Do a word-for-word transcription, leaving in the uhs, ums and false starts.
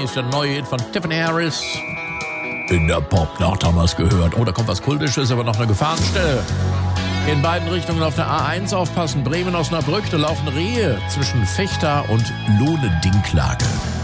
ist der neue Hit von Tiffany Harris. In der Popnacht haben wir es gehört. Oh, da kommt was Kultisches, aber noch eine Gefahrenstelle. In beiden Richtungen auf der A eins aufpassen. Bremen, Osnabrück, da laufen Rehe zwischen Vechta und Lohne-Dinklage.